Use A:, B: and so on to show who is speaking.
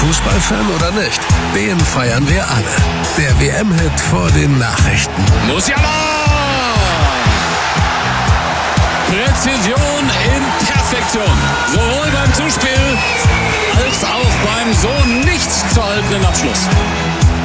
A: Fußballfan oder nicht? Den feiern wir alle. Der WM-Hit vor den Nachrichten.
B: Musiala! Präzision in Perfektion. Sowohl beim Zuspiel als auch beim so nicht zu haltenden Abschluss.